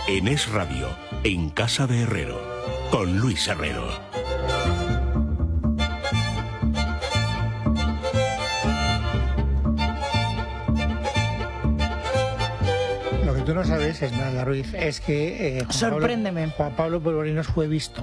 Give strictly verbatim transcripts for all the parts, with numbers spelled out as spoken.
En Es Radio, en Casa de Herrero, con Luis Herrero. Lo que tú no sabes, Esmeralda Ruiz, es que eh, Juan Sorpréndeme. Pablo, Juan Pablo Polvorinos fue visto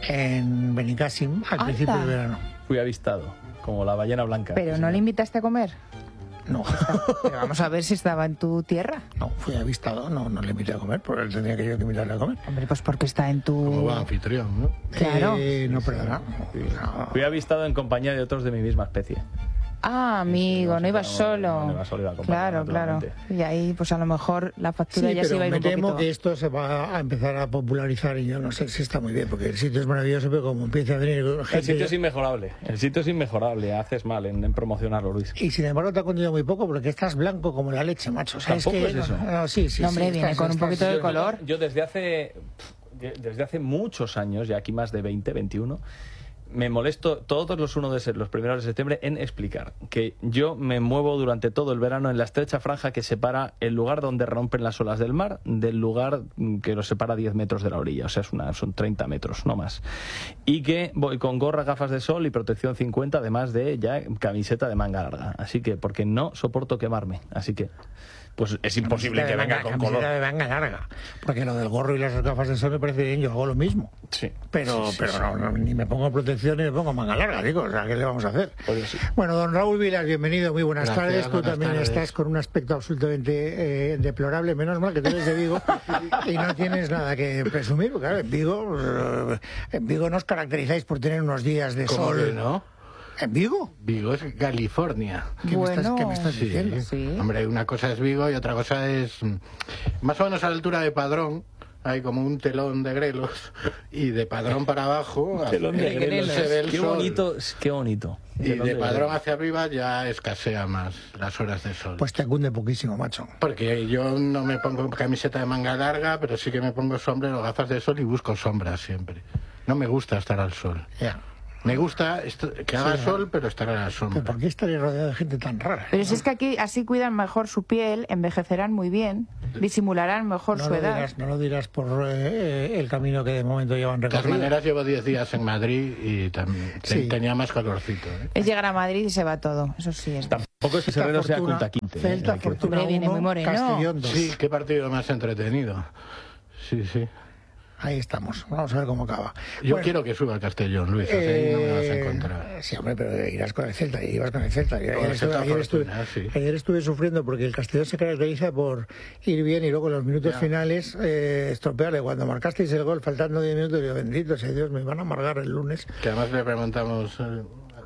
en Benicàssim al Anda. principio del verano. Fui avistado, como la ballena blanca. Pero no le invitaste a comer. No, Pero vamos a ver si estaba en tu tierra. no, fui avistado, no, no le invité a comer, porque él tendría que yo que invitarle a comer. Hombre, pues porque está en tu... Como buen anfitrión, ¿no? Claro. Eh, no, perdona. No. Fui avistado en compañía de otros de mi misma especie. Ah, amigo, Sí, no ibas no, solo. no iba solo, iba acompañado, Claro, claro. naturalmente. Y ahí, pues a lo mejor la factura Sí, ya se pero iba a ir me un temo poquito. que esto se va a empezar a popularizar y yo no sé si está muy bien, porque el sitio es maravilloso, pero como empieza a venir gente... El sitio es inmejorable, el sitio es inmejorable, haces mal en, en promocionarlo, Luis. Y sin embargo te ha contido muy poco porque estás blanco como la leche, macho. O sea, Tampoco que, es eso. No, no, sí, sí, No, hombre, sí, viene estás- con un estás- poquito de Yo- color. Yo desde hace, desde hace muchos años, ya aquí más de veinte, veintiuno, me molesto todos los uno de se- los primeros de septiembre en explicar que yo me muevo durante todo el verano en la estrecha franja que separa el lugar donde rompen las olas del mar del lugar que lo separa diez metros de la orilla, o sea, es una, son treinta metros, no más. Y que voy con gorra, gafas de sol y protección cincuenta, además de ya camiseta de manga larga. Así que, porque no soporto quemarme, así que pues es imposible Camiseta que de venga manga- con camiseta color. de manga larga. Porque lo del gorro y las gafas de sol me parece bien, yo hago lo mismo. Sí. Pero, Sí, sí, pero sí. No, no, ni me pongo protección ni me pongo manga larga, digo, o sea, ¿qué le vamos a hacer? Pues sí. Bueno, don Raúl Vilas, bienvenido, muy buenas Gracias, tardes. Tú buenas también tardes. estás con un aspecto absolutamente eh, deplorable, menos mal que tú eres de Vigo y no tienes nada que presumir, porque claro, en Vigo, eh, en Vigo nos caracterizáis por tener unos días de ¿Cómo sol. que no? ¿En Vigo? Vigo es California. ¿Qué, me, estás, Bueno. qué me estás Sí. diciendo? Sí. Hombre, una cosa es Vigo y otra cosa es mm, más o menos a la altura de Padrón. Hay como un telón de grelos y de Padrón para abajo Telón de se grelos. ve el Qué sol. bonito, qué bonito. Y Telón de Padrón grelos. hacia arriba ya escasea más las horas de sol. Pues te cunde poquísimo, macho. Porque yo no me pongo camiseta de manga larga, pero sí que me pongo sombrero, gafas de sol y busco sombras siempre. No me gusta estar al sol. Ya. Me gusta esto- que haga sol, pero estar a la ¿Pero sombra. por qué estaría rodeado de gente tan rara? Pero si es que aquí así cuidan mejor su piel, envejecerán muy bien, disimularán mejor No su lo, edad. dirás, no lo dirás por eh, eh, el camino que de momento llevan De todas recorrido. maneras, llevo diez días en Madrid y también te- Sí. tenía más calorcito. ¿eh? Es llegar a Madrid y se va todo, eso sí es. Tampoco es que Celta Herrero sea Fortuna, Kunta Kinte. ¿eh? Celta Hay que- Fortuna Hombre, viene uno, muy moreno. Castellón dos. Sí, qué partido más entretenido. Sí, sí. Ahí estamos. Vamos a ver cómo acaba. Yo Bueno, quiero que suba a Castellón, Luis. así ahí no me vas a eh, encontrar. Sí, hombre, pero irás con el Celta y ibas con el Celta. Ayer, Con el estuve, Celta ayer estuve- Fortuna, sí. ayer estuve sufriendo porque el Castellón se caracteriza por ir bien y luego en los minutos Ya. finales eh, estropearle. Cuando marcasteis el gol faltando diez minutos, digo, bendito sea Dios, me van a amargar el lunes. Que además le remontamos. eh,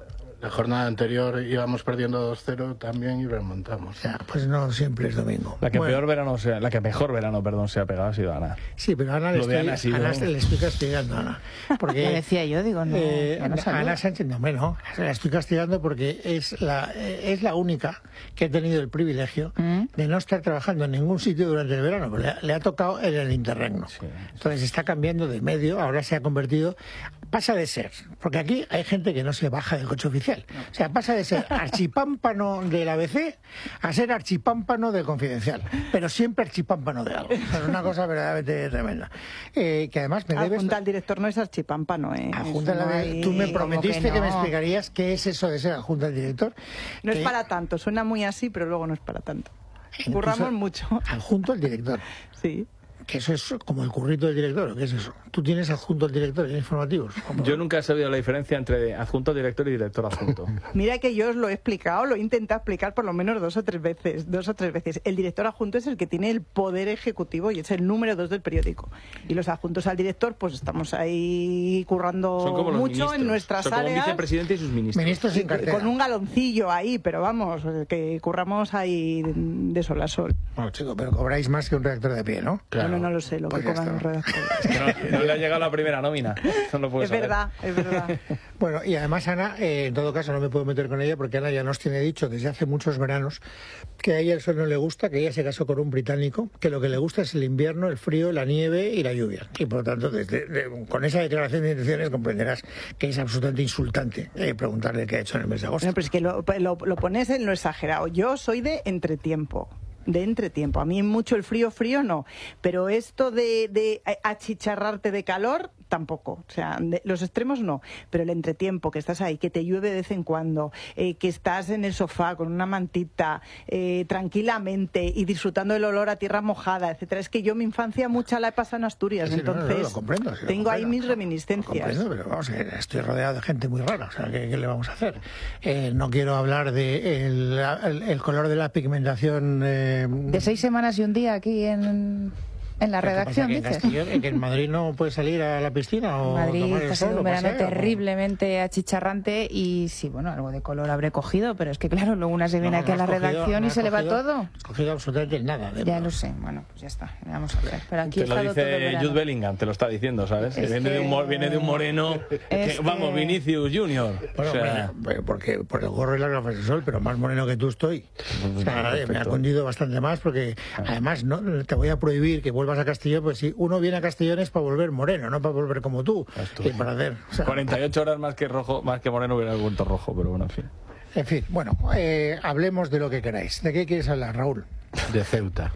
la jornada anterior íbamos perdiendo dos cero también y remontamos. Ya, pues no siempre es domingo. La que Bueno, peor verano sea, la que mejor verano, perdón, se ha pegado ha sido Ana. Sí, pero a Ana le Lo de estoy, Ana ha sido- Ana le estoy castigando a Ana. Porque, Ya decía yo, digo, no, eh, ya no saluda. Ana Sánchez, no, hombre, no, la estoy castigando porque es la, eh, es la única que ha tenido el privilegio ¿Mm? de no estar trabajando en ningún sitio durante el verano, pero le, ha- le ha tocado en el interregno. Sí. Entonces está cambiando de medio, ahora se ha convertido, pasa de ser, porque aquí hay gente que no se baja del coche oficial, o sea, pasa de ser archipámpano del A B C a ser archipámpano del Confidencial, pero siempre archipámpano de algo. O sea, es una cosa verdaderamente tremenda. Eh, que además me debes... Adjunta al director no es archipámpano, ¿eh? Adjunta Eso la no de- hay- Tú me ¿cómo prometiste que que, me no? explicarías qué es eso de ser adjunta al director. No es Que- para tanto, suena muy así, pero luego no es para tanto. Incluso Curramos mucho. Adjunto al director. Sí. Que eso es como el currito del director, ¿o qué es eso? ¿Tú tienes adjunto al director en informativos? ¿Cómo? Yo nunca he sabido la diferencia entre adjunto director y director adjunto. Mira que yo os lo he explicado, lo he intentado explicar por lo menos dos o tres veces, dos o tres veces. El director adjunto es el que tiene el poder ejecutivo y es el número dos del periódico. Y los adjuntos al director, pues estamos ahí currando Son como los mucho ministros. en nuestras Son como un áreas. vicepresidente y sus ministros. Ministros sin cartera. Con un galoncillo ahí, pero vamos, que curramos ahí de sol a sol. Bueno, chico, pero cobráis más que un redactor de pie, ¿no? Claro. Bueno, no lo sé, lo Pues que ya cobran los está. redactores. Que no, no le ha llegado la primera nómina. Eso no puedo Es saber. verdad, es verdad. Bueno, y además Ana, eh, en todo caso no me puedo meter con ella porque Ana ya nos tiene dicho desde hace muchos veranos que a ella el sol no le gusta, que ella se casó con un británico, que lo que le gusta es el invierno, el frío, la nieve y la lluvia. Y por lo tanto, desde, de- con esa declaración de intenciones comprenderás que es absolutamente insultante eh, preguntarle qué ha hecho en el mes de agosto. Bueno, pero es que lo, lo, lo pones en lo exagerado. Yo soy de entretiempo. de entretiempo. A mí mucho el frío, frío no, pero esto de, de achicharrarte de calor, tampoco. O sea, de, los extremos no, pero el entretiempo, que estás ahí, que te llueve de vez en cuando, eh, que estás en el sofá con una mantita, eh, tranquilamente y disfrutando del olor a tierra mojada, etcétera. Es que yo mi infancia mucha la he pasado en Asturias, sí, entonces no, no, lo comprendo, sí, lo tengo comprendo, ahí mis reminiscencias. Lo comprendo, pero vamos, estoy rodeado de gente muy rara, o sea, ¿qué, qué le vamos a hacer? Eh, no quiero hablar de el, el, el color de la pigmentación. Eh, de seis semanas y un día aquí en... En la redacción, que dices. En Castellón, que en Madrid no puede salir a la piscina o Madrid tomar el ha sol, sido un o verano pasear, terriblemente achicharrante y sí, bueno, algo de color habré cogido, pero es que claro, luego una se viene no, aquí no a la cogido, redacción no y se le va cogido, todo. No has cogido absolutamente nada. De Ya verdad. lo sé, bueno, pues ya está, vamos a ver. Pero aquí te lo he estado todo el dice verano. Jude Bellingham, te lo está diciendo, ¿sabes? Es viene, que... de un, mo- viene de un moreno, Es que, vamos, que... Vinicius Junior. Bueno, o sea, hombre, porque por el gorro y las gafas de sol, pero más moreno que tú estoy. O sea, perfecto. me ha cundido bastante más porque además no te voy a prohibir que vuelvas a Castellón, pues si uno viene a Castellón es para volver moreno, no para volver como tú. Y para hacer, o sea, cuarenta y ocho horas más que rojo, más que moreno hubiera vuelto rojo, pero bueno, en fin. en fin, bueno, eh, hablemos de lo que queráis. ¿De qué quieres hablar, Raúl? De Ceuta.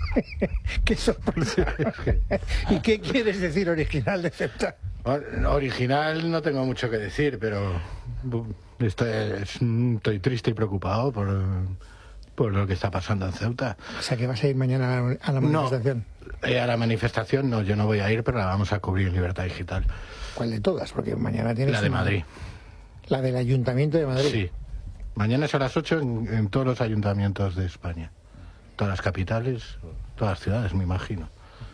Qué sorpresa. ¿Y qué quieres decir original de Ceuta? Original no tengo mucho que decir, pero estoy, estoy triste y preocupado por, por lo que está pasando en Ceuta. O sea, que vas a ir mañana a la manifestación. No, eh, a la manifestación no, yo no voy a ir, pero la vamos a cubrir en Libertad Digital. ¿Cuál de todas? Porque mañana tienes... La de una- Madrid. La del Ayuntamiento de Madrid. Sí. Mañana es a las ocho en, en todos los ayuntamientos de España. Todas las capitales, todas las ciudades, me imagino.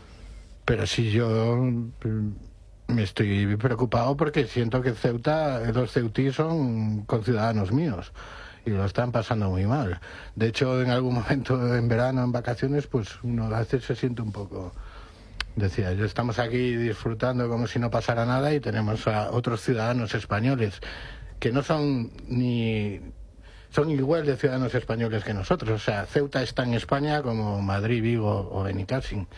Pero sí, yo mm, me estoy preocupado porque siento que Ceuta, los ceutí son conciudadanos míos y lo están pasando muy mal. De hecho, en algún momento en verano, en vacaciones, pues uno a veces se siente un poco... Decía, yo estamos aquí disfrutando como si no pasara nada y tenemos a otros ciudadanos españoles que no son ni... son igual de ciudadanos españoles que nosotros. O sea, Ceuta está en España como Madrid, Vigo o Benicàssim.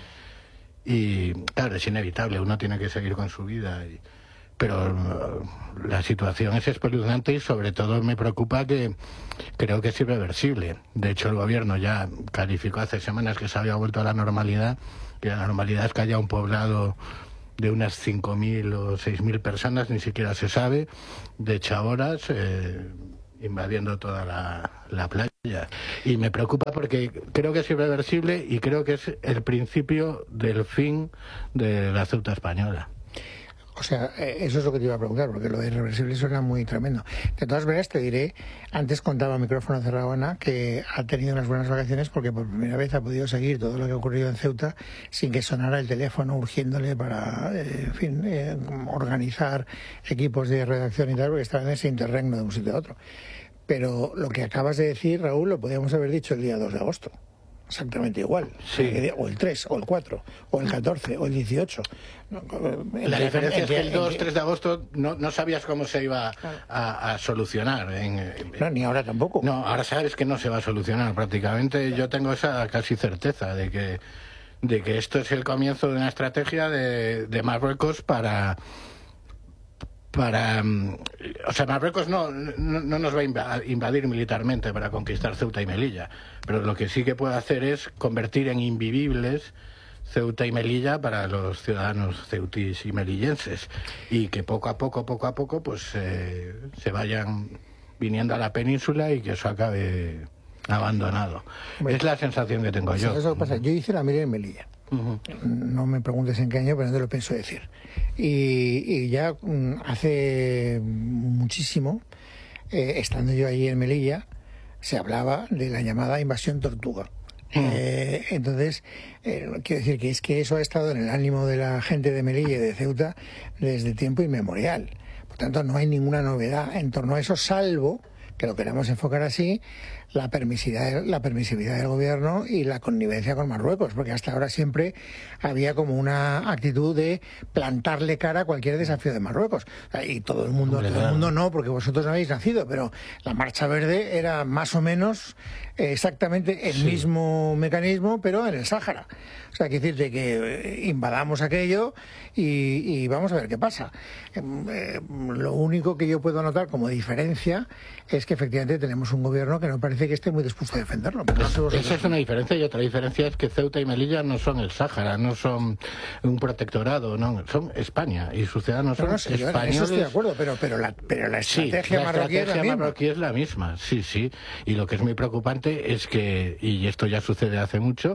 Y claro, es inevitable, uno tiene que seguir con su vida. Y, pero uh, la situación es espeluznante y sobre todo me preocupa que creo que es irreversible. De hecho, el gobierno ya calificó hace semanas que se había vuelto a la normalidad, y la normalidad es que haya un poblado de unas cinco mil o seis mil personas, ni siquiera se sabe, de chaboras, eh, invadiendo toda la, la playa. Y me preocupa porque creo que es irreversible y creo que es el principio del fin de la Ceuta española. O sea, eh, eso es lo que te iba a preguntar, porque lo de irreversible suena muy tremendo. De todas maneras, te diré, antes contaba a micrófono cerrado Ana, que ha tenido unas buenas vacaciones porque por primera vez ha podido seguir todo lo que ha ocurrido en Ceuta sin que sonara el teléfono urgiéndole para, eh, en fin, eh, organizar equipos de redacción y tal, porque estaba en ese interregno de un sitio a otro. Pero lo que acabas de decir, Raúl, lo podíamos haber dicho el día dos de agosto. Exactamente igual. Sí. O el tres, o el cuatro, o el catorce, o el dieciocho. No, La diferencia es que el dos, en tres de agosto no, no sabías cómo se iba a, a solucionar. En, en- No, ni ahora tampoco. no, ahora sabes que no se va a solucionar prácticamente. Yo tengo esa casi certeza de que, de que esto es el comienzo de una estrategia de, de Marruecos para... para mm, o sea, Marruecos no, no, no nos va a inva- invadir militarmente para conquistar Ceuta y Melilla, pero lo que sí que puede hacer es convertir en invivibles Ceuta y Melilla para los ciudadanos ceutís y melillenses, y que poco a poco, poco a poco, pues eh, se vayan viniendo a la península y que eso acabe abandonado. Hombre, es la sensación que tengo yo. ¿Sabes lo que pasa? Yo hice la mili en Melilla. Ujú. No me preguntes en qué año, pero no te lo pienso decir. Y, y ya mm, hace muchísimo, eh, estando yo allí en Melilla, se hablaba de la llamada invasión tortuga. Eh, entonces, eh, quiero decir que es que eso ha estado en el ánimo de la gente de Melilla y de Ceuta desde tiempo inmemorial. Por tanto, no hay ninguna novedad en torno a eso, salvo que lo queramos enfocar así, la permisividad, la permisividad del gobierno y la connivencia con Marruecos, porque hasta ahora siempre había como una actitud de plantarle cara a cualquier desafío de Marruecos. Y todo el mundo, todo el mundo no, porque vosotros no habéis nacido, pero la Marcha Verde era más o menos eh, exactamente el Sí. mismo mecanismo, pero en el Sáhara. O sea, hay que decirte que eh, invadamos aquello y, y vamos a ver qué pasa. Eh, eh, lo único que yo puedo notar como diferencia es que efectivamente tenemos un gobierno que no parece que esté muy dispuesto a defenderlo. Es, esa es una diferencia, y otra diferencia es que Ceuta y Melilla no son el Sáhara, no son un protectorado, no, son España, y sus ciudadanos son no, no, sí, españoles. Eso estoy de acuerdo, pero, pero, la, pero la estrategia, sí, la marroquí, estrategia es la misma. marroquí es la misma, sí, sí. Y lo que es muy preocupante es que, y esto ya sucede hace mucho,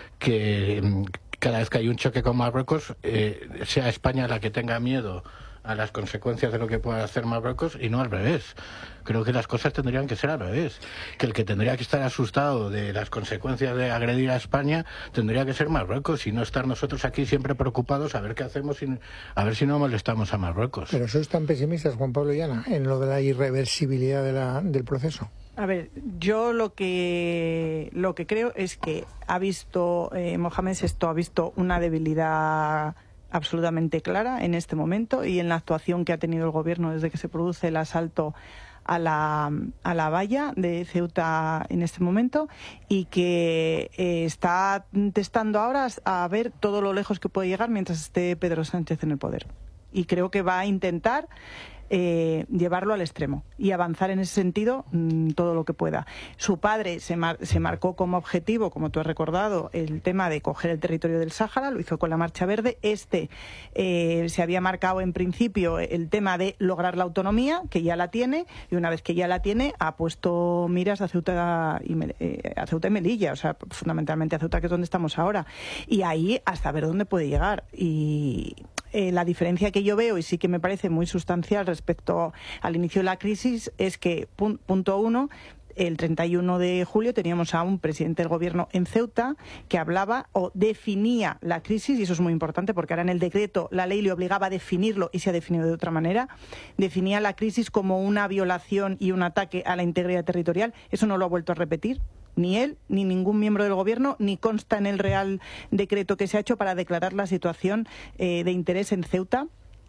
que cada vez que hay un choque con Marruecos, eh, sea España la que tenga miedo a las consecuencias de lo que pueda hacer Marruecos y no al revés. Creo que las cosas tendrían que ser al revés. Que el que tendría que estar asustado de las consecuencias de agredir a España tendría que ser Marruecos y no estar nosotros aquí siempre preocupados a ver qué hacemos y a ver si no molestamos a Marruecos. Pero sois tan pesimistas, Juan Pablo y Ana, en lo de la irreversibilidad de la, del proceso. A ver, yo lo que lo que creo es que ha visto eh, Mohamed sexto ha visto una debilidad absolutamente clara en este momento y en la actuación que ha tenido el gobierno desde que se produce el asalto a la, a la valla de Ceuta en este momento, y que eh, está testando ahora a ver todo lo lejos que puede llegar mientras esté Pedro Sánchez en el poder. Y creo que va a intentar Eh, llevarlo al extremo y avanzar en ese sentido mmm, todo lo que pueda. Su padre se, mar se marcó como objetivo, como tú has recordado, el tema de coger el territorio del Sáhara, lo hizo con la Marcha Verde. Este eh, se había marcado en principio el tema de lograr la autonomía, que ya la tiene, y una vez que ya la tiene ha puesto miras a Ceuta y, eh, a Ceuta y Melilla, o sea, fundamentalmente a Ceuta, que es donde estamos ahora, y ahí hasta ver dónde puede llegar. Y Eh, la diferencia que yo veo, y sí que me parece muy sustancial respecto al inicio de la crisis, es que, pun punto uno, el treinta y uno de julio teníamos a un presidente del gobierno en Ceuta que hablaba o definía la crisis, y eso es muy importante porque ahora en el decreto la ley le obligaba a definirlo y se ha definido de otra manera. Definía la crisis como una violación y un ataque a la integridad territorial. Eso no lo ha vuelto a repetir ni él, ni ningún miembro del gobierno, ni consta en el Real Decreto que se ha hecho para declarar la situación eh, de interés en Ceuta.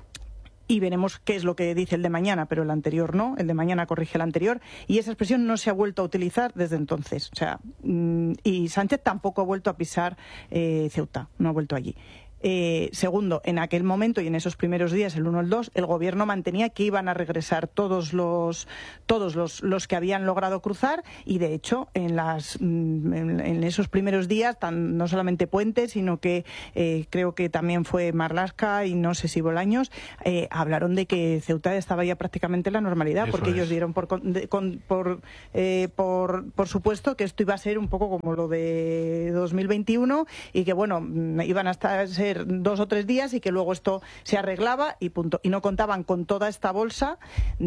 Y veremos qué es lo que dice el de mañana, pero el anterior no, el de mañana corrige el anterior, y esa expresión no se ha vuelto a utilizar desde entonces. O sea, mmm, y Sánchez tampoco ha vuelto a pisar eh, Ceuta, no ha vuelto allí. Eh, segundo, en aquel momento y en esos primeros días, el uno al dos, el gobierno mantenía que iban a regresar todos los todos los, los que habían logrado cruzar, y de hecho en las en, en esos primeros días, tan, no solamente Puente, sino que eh, creo que también fue Marlaska y no sé si Bolaños, eh, hablaron de que Ceuta estaba ya prácticamente en la normalidad. Eso porque es. Ellos dieron por de, con, por, eh, por por supuesto que esto iba a ser un poco como lo de dos mil veintiuno, y que bueno, iban a estar ser dos o tres días y que luego esto se arreglaba y punto. Y no contaban con toda esta bolsa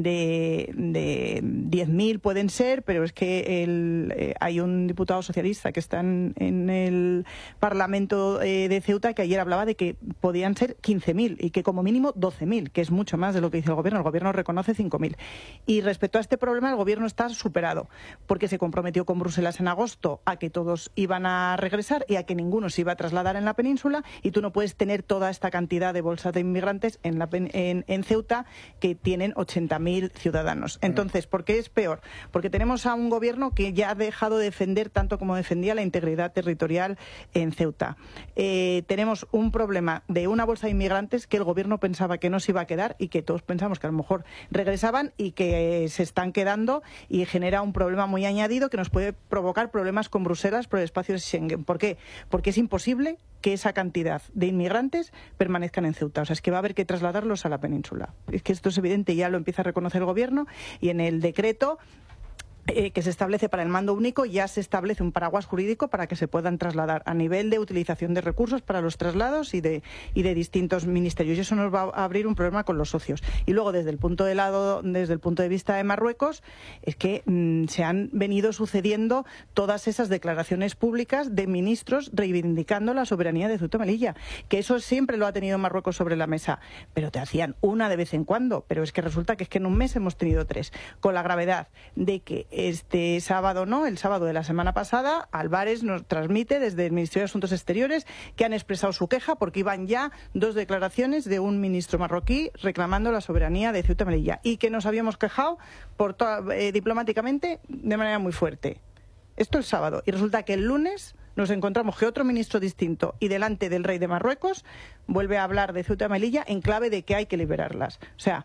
de, de diez mil, pueden ser, pero es que el, eh, hay un diputado socialista que está en, en el Parlamento eh, de Ceuta, que ayer hablaba de que podían ser quince mil y que como mínimo doce mil, que es mucho más de lo que dice el gobierno. El gobierno reconoce cinco mil. Y respecto a este problema, el gobierno está superado, porque se comprometió con Bruselas en agosto a que todos iban a regresar y a que ninguno se iba a trasladar en la península, y tú no puedes tener toda esta cantidad de bolsas de inmigrantes en, la, en, en Ceuta, que tienen ochenta mil ciudadanos. Entonces, ¿por qué es peor? Porque tenemos a un gobierno que ya ha dejado de defender tanto como defendía la integridad territorial en Ceuta. Eh, tenemos un problema de una bolsa de inmigrantes que el gobierno pensaba que no se iba a quedar y que todos pensamos que a lo mejor regresaban, y que eh, se están quedando, y genera un problema muy añadido que nos puede provocar problemas con Bruselas por el espacio de Schengen. ¿Por qué? Porque es imposible que esa cantidad de inmigrantes permanezcan en Ceuta. O sea, es que va a haber que trasladarlos a la península. Es que esto es evidente, ya lo empieza a reconocer el gobierno, y en el decreto Eh, que se establece para el mando único ya se establece un paraguas jurídico para que se puedan trasladar a nivel de utilización de recursos para los traslados y de, y de distintos ministerios, y eso nos va a abrir un problema con los socios. Y luego desde el punto de lado, desde el punto de vista de Marruecos, es que mmm, se han venido sucediendo todas esas declaraciones públicas de ministros reivindicando la soberanía de Ceuta y Melilla, que eso siempre lo ha tenido Marruecos sobre la mesa, pero te hacían una de vez en cuando, pero es que resulta que es que en un mes hemos tenido tres, con la gravedad de que este sábado, no, el sábado de la semana pasada, Álvarez nos transmite desde el Ministerio de Asuntos Exteriores que han expresado su queja porque iban ya dos declaraciones de un ministro marroquí reclamando la soberanía de Ceuta y Melilla, y que nos habíamos quejado por eh, diplomáticamente de manera muy fuerte. Esto el sábado, y resulta que el lunes nos encontramos que otro ministro distinto y delante del rey de Marruecos vuelve a hablar de Ceuta y Melilla en clave de que hay que liberarlas. O sea,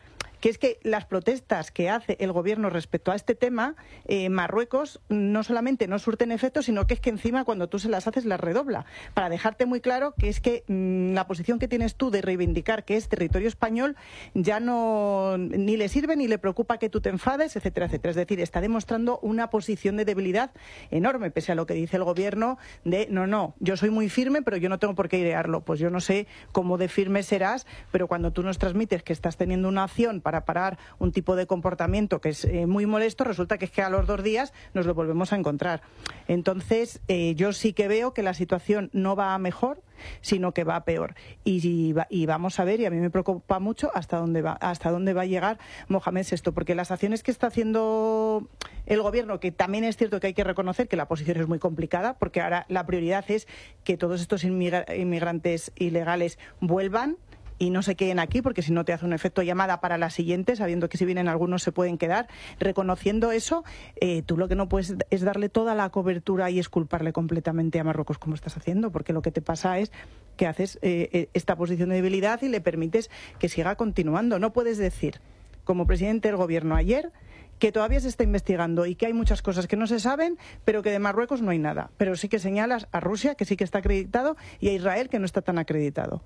que es que las protestas que hace el gobierno respecto a este tema, eh, Marruecos no solamente no surten efecto, sino que es que encima cuando tú se las haces las redobla, para dejarte muy claro que es que mmm, la posición que tienes tú de reivindicar que es territorio español ya no ni le sirve ni le preocupa que tú te enfades, etcétera, etcétera. Es decir, está demostrando una posición de debilidad enorme, pese a lo que dice el gobierno de no, no, yo soy muy firme, pero yo no tengo por qué idearlo. Pues yo no sé cómo de firme serás, pero cuando tú nos transmites que estás teniendo una acción para parar un tipo de comportamiento que es eh, muy molesto, resulta que es que a los dos días nos lo volvemos a encontrar. Entonces, eh, yo sí que veo que la situación no va a mejor, sino que va a peor. Y, y, va, y vamos a ver, y a mí me preocupa mucho hasta dónde va, hasta dónde va a llegar Mohamed sexto, porque las acciones que está haciendo el gobierno, que también es cierto que hay que reconocer que la posición es muy complicada, porque ahora la prioridad es que todos estos inmigrantes ilegales vuelvan y no se queden aquí, porque si no te hace un efecto llamada para la siguiente, sabiendo que si vienen algunos se pueden quedar. Reconociendo eso, eh, tú lo que no puedes es darle toda la cobertura y esculparle completamente a Marruecos como estás haciendo, porque lo que te pasa es que haces eh, esta posición de debilidad y le permites que siga continuando. No puedes decir, como presidente del gobierno ayer, que todavía se está investigando y que hay muchas cosas que no se saben, pero que de Marruecos no hay nada. Pero sí que señalas a Rusia, que sí que está acreditado, y a Israel, que no está tan acreditado.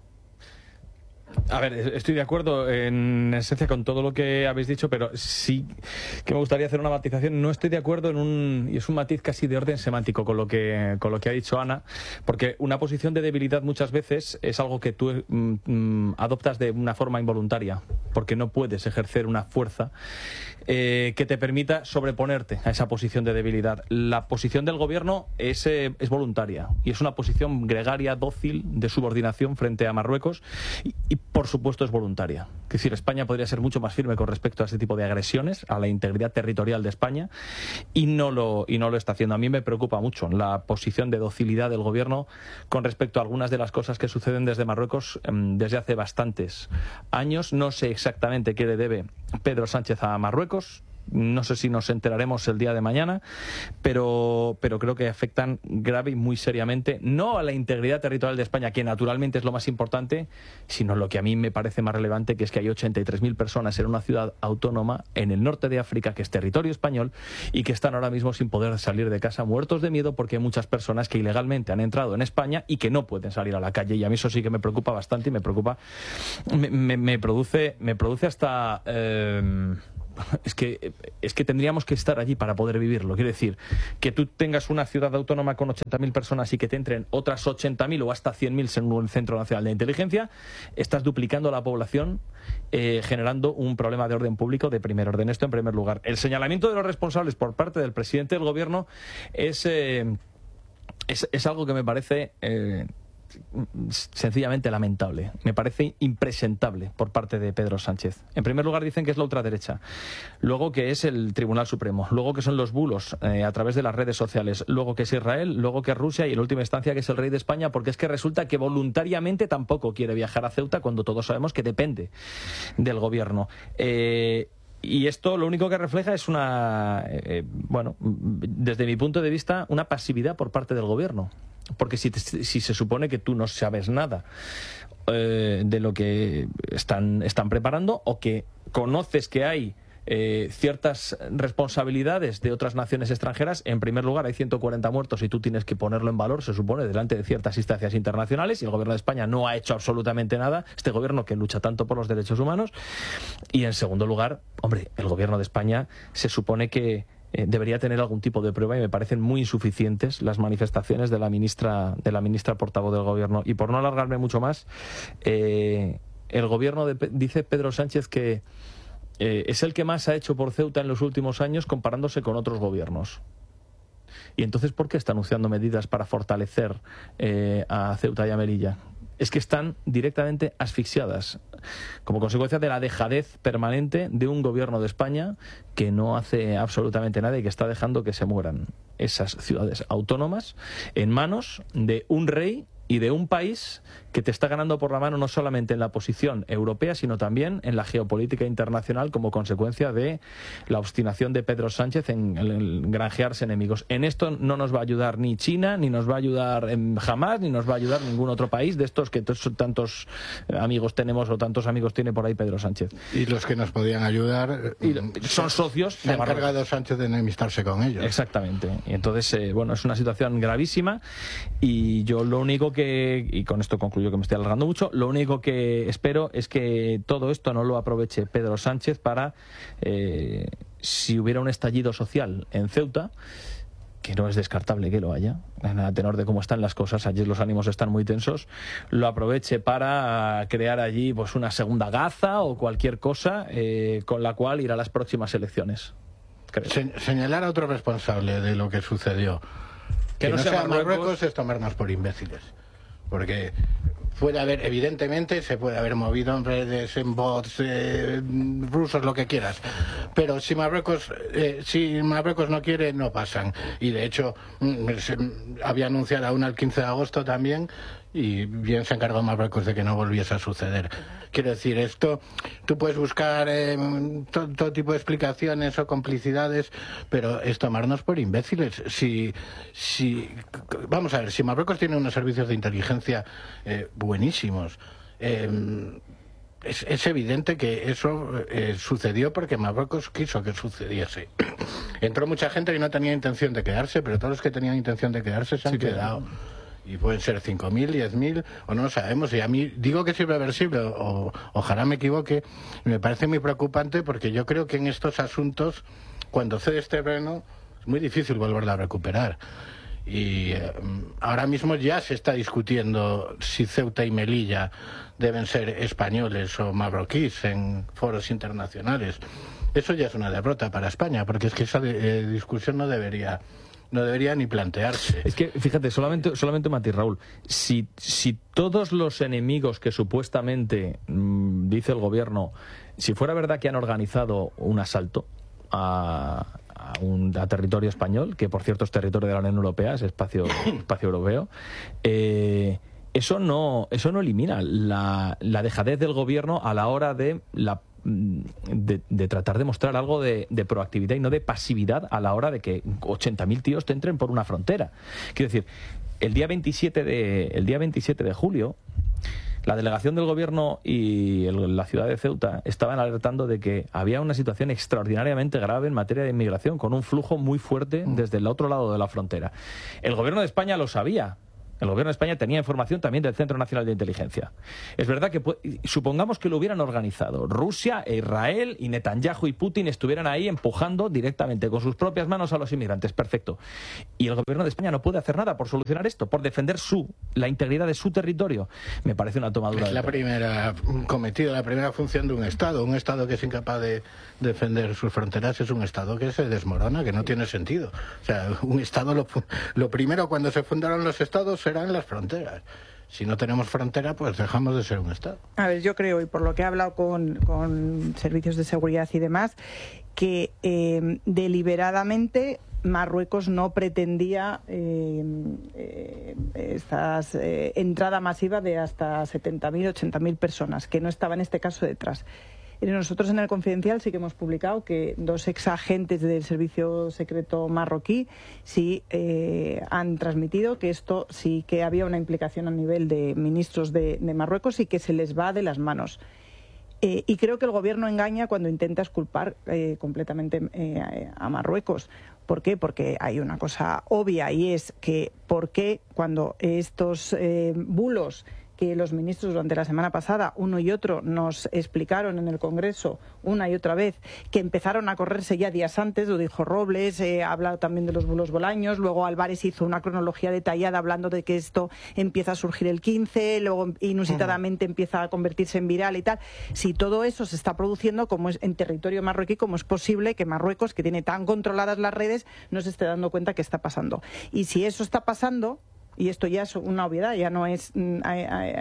A ver, estoy de acuerdo en esencia con todo lo que habéis dicho, pero sí que me gustaría hacer una matización. No estoy de acuerdo en un, y es un matiz casi de orden semántico con lo que con lo que ha dicho Ana, porque una posición de debilidad muchas veces es algo que tú mm, adoptas de una forma involuntaria, porque no puedes ejercer una fuerza eh, que te permita sobreponerte a esa posición de debilidad. La posición del gobierno es, eh, es voluntaria y es una posición gregaria, dócil, de subordinación frente a Marruecos y, y por supuesto es voluntaria. Es decir, España podría ser mucho más firme con respecto a este tipo de agresiones, a la integridad territorial de España, y no lo, y no lo está haciendo. A mí me preocupa mucho la posición de docilidad del gobierno con respecto a algunas de las cosas que suceden desde Marruecos eh, desde hace bastantes años. No sé exactamente qué le debe Pedro Sánchez a Marruecos. No sé si nos enteraremos el día de mañana, pero, pero creo que afectan grave y muy seriamente, no a la integridad territorial de España, que naturalmente es lo más importante, sino lo que a mí me parece más relevante, que es que hay ochenta y tres mil personas en una ciudad autónoma en el norte de África, que es territorio español, y que están ahora mismo sin poder salir de casa, muertos de miedo, porque hay muchas personas que ilegalmente han entrado en España y que no pueden salir a la calle. Y a mí eso sí que me preocupa bastante y me preocupa, me, me, me produce, me produce hasta... Eh, Es que, es que tendríamos que estar allí para poder vivirlo. Quiero decir, que tú tengas una ciudad autónoma con ochenta mil personas y que te entren otras ochenta mil o hasta cien mil según el Centro Nacional de Inteligencia, estás duplicando la población, eh, generando un problema de orden público de primer orden. Esto en primer lugar. El señalamiento de los responsables por parte del presidente del gobierno es, eh, es, es algo que me parece... Eh, sencillamente lamentable, me parece impresentable por parte de Pedro Sánchez. En primer lugar dicen que es la ultraderecha, luego que es el Tribunal Supremo, luego que son los bulos eh, a través de las redes sociales, luego que es Israel, luego que es Rusia y en última instancia que es el rey de España, porque es que resulta que voluntariamente tampoco quiere viajar a Ceuta cuando todos sabemos que depende del gobierno. Eh, Y esto lo único que refleja es una, eh, bueno, desde mi punto de vista, una pasividad por parte del gobierno. Porque si, te, si se supone que tú no sabes nada eh, de lo que están, están preparando, o que conoces que hay eh, ciertas responsabilidades de otras naciones extranjeras, en primer lugar hay ciento cuarenta muertos y tú tienes que ponerlo en valor, se supone, delante de ciertas instancias internacionales, y el gobierno de España no ha hecho absolutamente nada, este gobierno que lucha tanto por los derechos humanos. Y en segundo lugar, hombre, el gobierno de España se supone que Eh, debería tener algún tipo de prueba, y me parecen muy insuficientes las manifestaciones de la ministra de la ministra portavoz del gobierno. Y por no alargarme mucho más, eh, el gobierno de, dice Pedro Sánchez que eh, es el que más ha hecho por Ceuta en los últimos años comparándose con otros gobiernos. Y entonces, ¿por qué está anunciando medidas para fortalecer eh, a Ceuta y a Melilla? Es que están directamente asfixiadas como consecuencia de la dejadez permanente de un gobierno de España que no hace absolutamente nada y que está dejando que se mueran esas ciudades autónomas en manos de un rey y de un país que te está ganando por la mano no solamente en la posición europea, sino también en la geopolítica internacional como consecuencia de la obstinación de Pedro Sánchez en, en, en granjearse enemigos. En esto no nos va a ayudar ni China, ni nos va a ayudar en Hamas, ni nos va a ayudar ningún otro país de estos que tantos amigos tenemos o tantos amigos tiene por ahí Pedro Sánchez. Y los que nos podían ayudar y lo, son socios. Se ha encargado Sánchez de enemistarse con ellos. Exactamente. Y entonces, eh, bueno, es una situación gravísima y yo lo único que, y con esto concluyo que me estoy alargando mucho, lo único que espero es que todo esto no lo aproveche Pedro Sánchez para, eh, si hubiera un estallido social en Ceuta, que no es descartable que lo haya, a tenor de cómo están las cosas, allí los ánimos están muy tensos, lo aproveche para crear allí pues una segunda Gaza o cualquier cosa eh, con la cual ir a las próximas elecciones. Se, señalar a otro responsable de lo que sucedió. Que, que no, no sea Marruecos, Marruecos es tomarnos por imbéciles. Porque puede haber, evidentemente, se puede haber movido en redes, en bots, eh, rusos, lo que quieras. Pero si Marruecos, eh, si Marruecos no quiere, no pasan. Y de hecho, se, había anunciado aún el quince de agosto también, y bien se encargó Marruecos de que no volviese a suceder. Quiero decir, esto, tú puedes buscar eh, todo, todo tipo de explicaciones o complicidades, pero es tomarnos por imbéciles. Si, si, vamos a ver, si Marruecos tiene unos servicios de inteligencia eh, buenísimos, eh, es, es evidente que eso eh, sucedió porque Marruecos quiso que sucediese. Entró mucha gente que no tenía intención de quedarse, pero todos los que tenían intención de quedarse se han sí, quedado. Que... Y pueden ser cinco mil, diez mil, o no lo sabemos. Y a mí digo que es irreversible, o ojalá me equivoque. Me parece muy preocupante porque yo creo que en estos asuntos, cuando cedes terreno, es muy difícil volverla a recuperar. Y eh, ahora mismo ya se está discutiendo si Ceuta y Melilla deben ser españoles o marroquíes en foros internacionales. Eso ya es una derrota para España, porque es que esa de, eh, discusión no debería... no debería ni plantearse. Es que, fíjate, solamente, solamente un matiz, Raúl. Si, si todos los enemigos que supuestamente mmm, dice el gobierno, si fuera verdad que han organizado un asalto a, a, un, a territorio español, que por cierto es territorio de la Unión Europea, es espacio, espacio europeo, eh, eso no, eso no elimina la, la dejadez del gobierno a la hora de la De, de tratar de mostrar algo de, de proactividad y no de pasividad a la hora de que ochenta mil tíos te entren por una frontera. Quiero decir, el día veintisiete de, el día veintisiete de julio, la delegación del gobierno y el, la ciudad de Ceuta estaban alertando de que había una situación extraordinariamente grave en materia de inmigración, con un flujo muy fuerte desde el otro lado de la frontera. El gobierno de España lo sabía. El gobierno de España tenía información también del Centro Nacional de Inteligencia. Es verdad que, supongamos que lo hubieran organizado, Rusia e Israel y Netanyahu y Putin estuvieran ahí empujando directamente con sus propias manos a los inmigrantes. Perfecto. Y el gobierno de España no puede hacer nada por solucionar esto, por defender su, la integridad de su territorio. Me parece una tomadura es la de primera cometido, la primera función de un Estado. Un Estado que es incapaz de defender sus fronteras es un Estado que se desmorona, que no tiene sentido. O sea, un Estado, lo, lo primero cuando se fundaron los Estados serán las fronteras. Si no tenemos frontera, pues dejamos de ser un Estado. A ver, yo creo, y por lo que he hablado con, con servicios de seguridad y demás, que eh, deliberadamente Marruecos no pretendía eh, eh, esta eh, entrada masiva de hasta setenta mil, ochenta mil personas, que no estaba en este caso detrás. Nosotros en el Confidencial sí que hemos publicado que dos exagentes del servicio secreto marroquí sí eh, han transmitido que esto sí que había una implicación a nivel de ministros de, de Marruecos y que se les va de las manos. Eh, y creo que el gobierno engaña cuando intenta exculpar eh, completamente eh, a Marruecos. ¿Por qué? Porque hay una cosa obvia y es que ¿por qué cuando estos eh, bulos que los ministros durante la semana pasada, uno y otro, nos explicaron en el Congreso una y otra vez, que empezaron a correrse ya días antes, lo dijo Robles, eh, habla también de los bulos Bolaños, luego Álvarez hizo una cronología detallada hablando de que esto empieza a surgir el quince, luego inusitadamente uh-huh. empieza a convertirse en viral y tal. Si todo eso se está produciendo como es en territorio marroquí, ¿cómo es posible que Marruecos, que tiene tan controladas las redes, no se esté dando cuenta que está pasando? Y si eso está pasando, y esto ya es una obviedad, ya no es mm, a, a, a,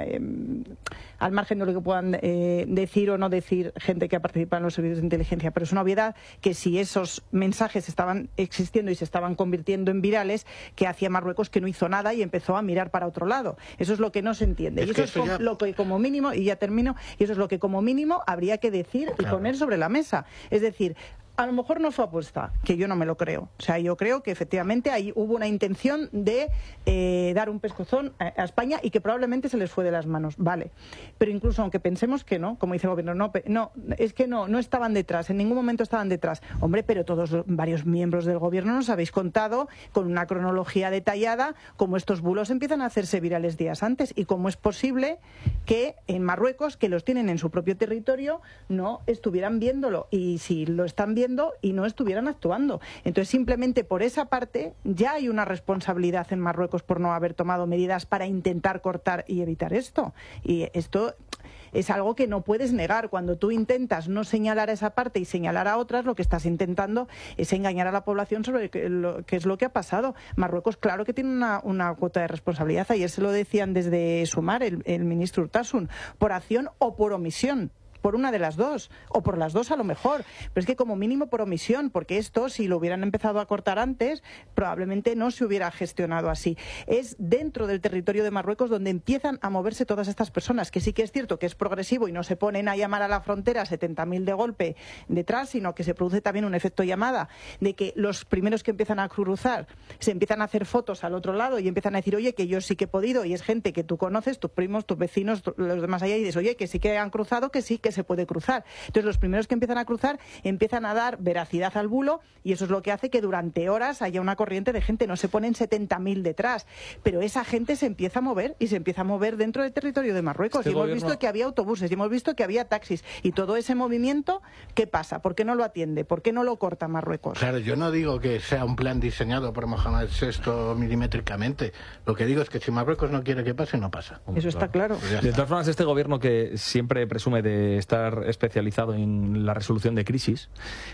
al margen de lo que puedan eh, decir o no decir gente que ha participado en los servicios de inteligencia, pero es una obviedad que si esos mensajes estaban existiendo y se estaban convirtiendo en virales, que hacía Marruecos que no hizo nada y empezó a mirar para otro lado. Eso es lo que no se entiende. Es y que eso es eso ya... lo que como mínimo, y ya termino, y eso es lo que como mínimo habría que decir y Claro. poner sobre la mesa. Es decir, a lo mejor no fue apuesta, que yo no me lo creo. O sea, yo creo que efectivamente ahí hubo una intención de eh, dar un pescozón a, a España y que probablemente se les fue de las manos. Vale. Pero incluso aunque pensemos que no, como dice el gobierno, no, no, es que no, no estaban detrás, en ningún momento estaban detrás. Hombre, pero todos los, varios miembros del gobierno nos habéis contado con una cronología detallada cómo estos bulos empiezan a hacerse virales días antes y cómo es posible que en Marruecos, que los tienen en su propio territorio, no estuvieran viéndolo. Y si lo están viendo, y no estuvieran actuando. Entonces, simplemente por esa parte ya hay una responsabilidad en Marruecos por no haber tomado medidas para intentar cortar y evitar esto. Y esto es algo que no puedes negar. Cuando tú intentas no señalar a esa parte y señalar a otras, lo que estás intentando es engañar a la población sobre qué lo, qué es lo que ha pasado. Marruecos, claro que tiene una, una cuota de responsabilidad. Ayer se lo decían desde Sumar, el, el ministro Urtasun, por acción o por omisión. Por una de las dos, o por las dos a lo mejor, pero es que como mínimo por omisión, porque esto, si lo hubieran empezado a cortar antes, probablemente no se hubiera gestionado así. Es dentro del territorio de Marruecos donde empiezan a moverse todas estas personas, que sí que es cierto que es progresivo y no se ponen a llamar a la frontera setenta mil de golpe detrás, sino que se produce también un efecto llamada, de que los primeros que empiezan a cruzar se empiezan a hacer fotos al otro lado y empiezan a decir, oye, que yo sí que he podido, y es gente que tú conoces, tus primos, tus vecinos, los demás allá, y dices, oye, que sí que han cruzado, que sí que se puede cruzar. Entonces los primeros que empiezan a cruzar empiezan a dar veracidad al bulo y eso es lo que hace que durante horas haya una corriente de gente, no se ponen setenta mil detrás, pero esa gente se empieza a mover y se empieza a mover dentro del territorio de Marruecos. Este y hemos gobierno... visto que había autobuses y hemos visto que había taxis y todo ese movimiento, ¿qué pasa? ¿Por qué no lo atiende? ¿Por qué no lo corta Marruecos? Claro, yo no digo que sea un plan diseñado por Mohamed sexto milimétricamente. Lo que digo es que si Marruecos no quiere que pase, no pasa. Eso está claro. Pues ya De está. todas formas, este gobierno que siempre presume de estar especializado en la resolución de crisis,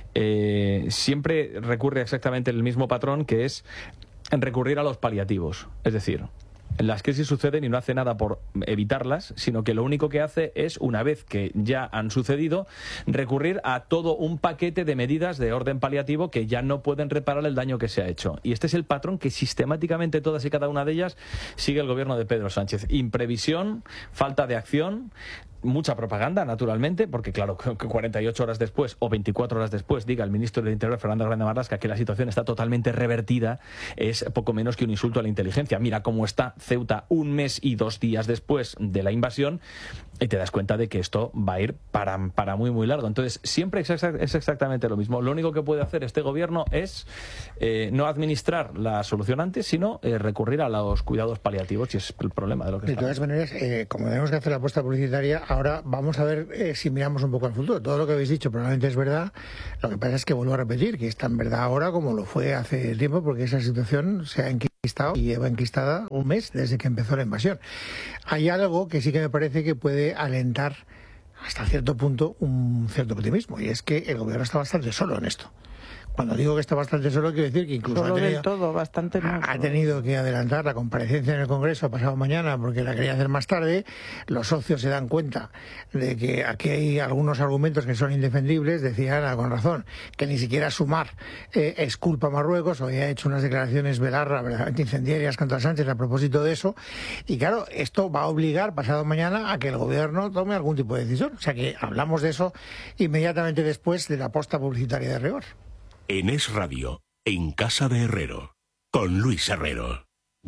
eh, siempre recurre exactamente el mismo patrón, que es recurrir a los paliativos. Es decir, las crisis suceden y no hace nada por evitarlas, sino que lo único que hace es, una vez que ya han sucedido, recurrir a todo un paquete de medidas de orden paliativo que ya no pueden reparar el daño que se ha hecho. Y este es el patrón que sistemáticamente todas y cada una de ellas sigue el gobierno de Pedro Sánchez. Imprevisión, falta de acción, mucha propaganda, naturalmente, porque claro, que cuarenta y ocho horas después o veinticuatro horas después diga el ministro del Interior, Fernando Grande Marlaska, que la situación está totalmente revertida, es poco menos que un insulto a la inteligencia. Mira cómo está Ceuta un mes y dos días después de la invasión y te das cuenta de que esto va a ir para, para muy, muy largo. Entonces, siempre es, exact, es exactamente lo mismo. Lo único que puede hacer este gobierno es eh, no administrar la solución antes, sino eh, recurrir a los cuidados paliativos, y es el problema de lo que De está. todas maneras, eh, como tenemos que hacer la apuesta publicitaria, ahora vamos a ver eh, si miramos un poco al futuro. Todo lo que habéis dicho probablemente es verdad. Lo que pasa es que vuelvo a repetir que es tan verdad ahora como lo fue hace tiempo, porque esa situación se ha enquistado y lleva enquistada un mes desde que empezó la invasión. Hay algo que sí que me parece que puede alentar hasta cierto punto un cierto optimismo, y es que el gobierno está bastante solo en esto. Cuando digo que está bastante solo, quiero decir que incluso Solo ha tenido, del todo, bastante no. ha tenido que adelantar la comparecencia en el Congreso pasado mañana porque la quería hacer más tarde. Los socios se dan cuenta de que aquí hay algunos argumentos que son indefendibles. Decía Ana, con razón, que ni siquiera Sumar eh, es culpa a Marruecos. Hoy ha hecho unas declaraciones Belarra verdaderamente incendiarias contra Sánchez a propósito de eso. Y claro, esto va a obligar pasado mañana a que el gobierno tome algún tipo de decisión. O sea que hablamos de eso inmediatamente después de la posta publicitaria de rigor. En Es Radio, en Casa de Herrero, con Luis Herrero.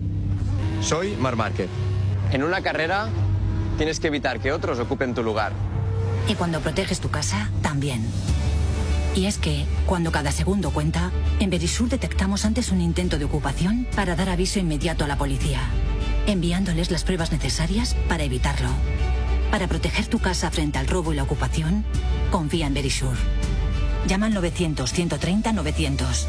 Soy Marc Márquez. En una carrera tienes que evitar que otros ocupen tu lugar. Y cuando proteges tu casa, también. Y es que, cuando cada segundo cuenta, en Verisur detectamos antes un intento de ocupación para dar aviso inmediato a la policía, enviándoles las pruebas necesarias para evitarlo. Para proteger tu casa frente al robo y la ocupación, confía en Verisur. Llama al novecientos, ciento treinta, novecientos.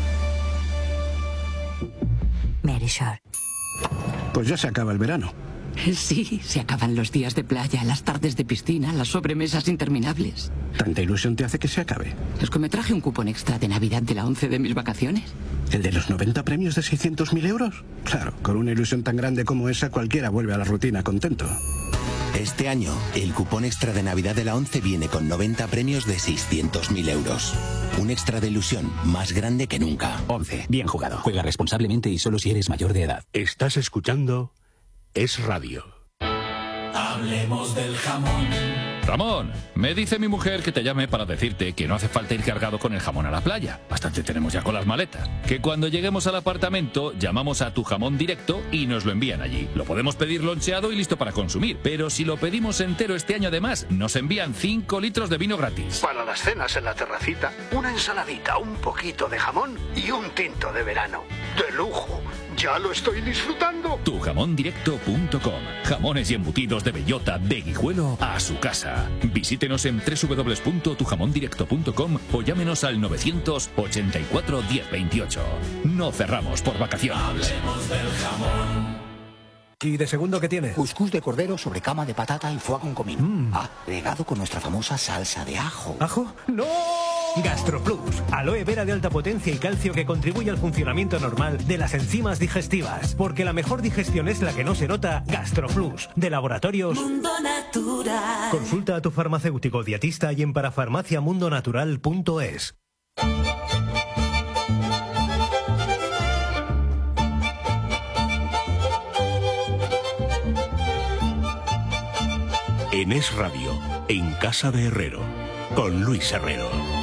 Verisur. Pues ya se acaba el verano. Sí, se acaban los días de playa, las tardes de piscina, las sobremesas interminables. ¿Tanta ilusión te hace que se acabe? Es que me traje un cupón extra de Navidad de la once de mis vacaciones. ¿El de los noventa premios de seiscientos mil euros? Claro, con una ilusión tan grande como esa, cualquiera vuelve a la rutina contento. Este año, el cupón extra de Navidad de la once viene con noventa premios de seiscientos mil euros. Un extra de ilusión más grande que nunca. once. Bien jugado. Juega responsablemente y solo si eres mayor de edad. Estás escuchando Es Radio. Hablemos del jamón. Ramón, me dice mi mujer que te llame para decirte que no hace falta ir cargado con el jamón a la playa. Bastante tenemos ya con las maletas. Que cuando lleguemos al apartamento llamamos a Tu Jamón Directo y nos lo envían allí. Lo podemos pedir loncheado y listo para consumir. Pero si lo pedimos entero este año además, nos envían cinco litros de vino gratis. Para las cenas en la terracita, una ensaladita, un poquito de jamón y un tinto de verano. ¡De lujo! ¡Ya lo estoy disfrutando! tu jamón directo punto com. Jamones y embutidos de bellota, de Guijuelo a su casa. Visítenos en doble u doble u doble u punto tu jamón directo punto com o llámenos al novecientos ochenta y cuatro diez veintiocho. No cerramos por vacaciones. Hablemos del jamón. ¿Y de segundo qué tiene? Cuscús de cordero sobre cama de patata y foie con comino. Mm. Ah, regado con nuestra famosa salsa de ajo. ¿Ajo? ¡No! GastroPlus, aloe vera de alta potencia y calcio que contribuye al funcionamiento normal de las enzimas digestivas. Porque la mejor digestión es la que no se nota. GastroPlus, de Laboratorios Mundo Natural. Consulta a tu farmacéutico dietista y en parafarmacia mundo natural punto es. En Es Radio, en Casa de Herrero, con Luis Herrero.